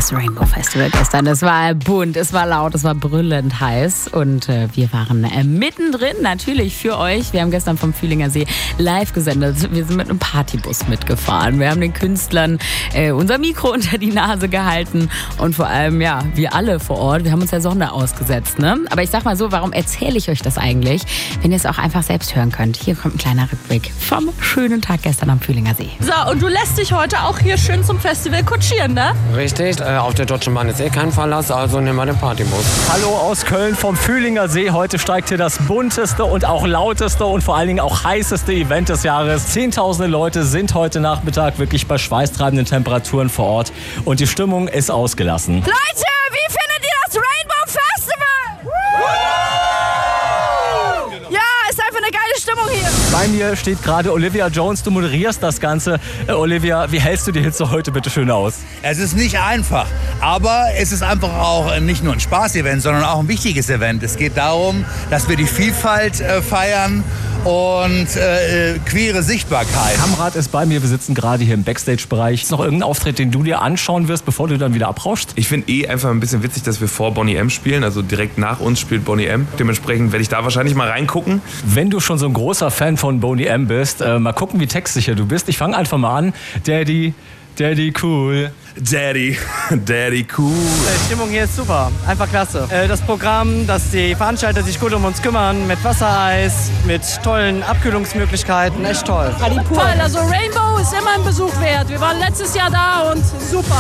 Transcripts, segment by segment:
Das Rainbow Festival gestern, es war bunt, es war laut, es war brüllend heiß und wir waren mittendrin natürlich für euch. Wir haben gestern vom Fühlinger See live gesendet. Wir sind mit einem Partybus mitgefahren. Wir haben den Künstlern unser Mikro unter die Nase gehalten und vor allem, ja, wir alle vor Ort, wir haben uns der Sonne ausgesetzt, ne? Aber ich sag mal so, warum erzähle ich euch das eigentlich, wenn ihr es auch einfach selbst hören könnt? Hier kommt ein kleiner Rückblick vom schönen Tag gestern am Fühlinger See. So, und du lässt dich heute auch hier schön zum Festival kutschieren, ne? Richtig, auf der Deutschen Bahn ist kein Verlass, also nehmen wir den Partybus. Hallo aus Köln vom Fühlinger See. Heute steigt hier das bunteste und auch lauteste und vor allen Dingen auch heißeste Event des Jahres. Zehntausende Leute sind heute Nachmittag wirklich bei schweißtreibenden Temperaturen vor Ort und die Stimmung ist ausgelassen. Leute, wie findet ihr das Rainbow Festival? Ja, ist einfach eine geile Stimmung hier. Bei mir steht gerade Olivia Jones, du moderierst das Ganze. Olivia, wie hältst du die Hitze heute bitte schön aus? Es ist nicht einfach, aber es ist einfach auch nicht nur ein Spaß-Event, sondern auch ein wichtiges Event. Es geht darum, dass wir die Vielfalt feiern und queere Sichtbarkeit. Kamrat ist bei mir, wir sitzen gerade hier im Backstage-Bereich. Ist noch irgendein Auftritt, den du dir anschauen wirst, bevor du dann wieder abrauschst? Ich finde einfach ein bisschen witzig, dass wir vor Boney M spielen, also direkt nach uns spielt Boney M. Dementsprechend werde ich da wahrscheinlich mal reingucken. Wenn du schon so ein großer Fan von Boney M bist, mal gucken, wie textsicher du bist. Ich fange einfach mal an. Daddy cool. Daddy cool. Die Stimmung hier ist super, einfach klasse. Das Programm, dass die Veranstalter sich gut um uns kümmern, mit Wassereis, mit tollen Abkühlungsmöglichkeiten, echt toll. Toll, also Rainbow ist immer ein Besuch wert. Wir waren letztes Jahr da und super.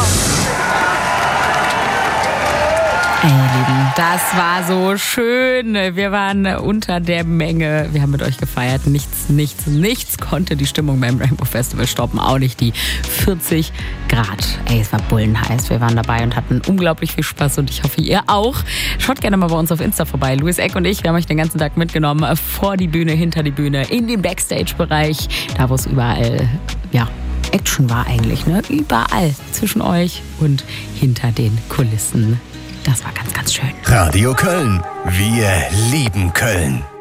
Ey, ihr Lieben, das war so schön. Wir waren unter der Menge. Wir haben mit euch gefeiert. Nichts konnte die Stimmung beim Rainbow Festival stoppen. Auch nicht die 40 Grad. Ey, es war bullenheiß. Wir waren dabei und hatten unglaublich viel Spaß und ich hoffe, ihr auch. Schaut gerne mal bei uns auf Insta vorbei. Louis Eck und ich, wir haben euch den ganzen Tag mitgenommen. Vor die Bühne, hinter die Bühne, in den Backstage-Bereich. Da, wo es überall, ja, Action war eigentlich, ne? Überall zwischen euch und hinter den Kulissen. Das war ganz, ganz schön. Radio Köln. Wir lieben Köln.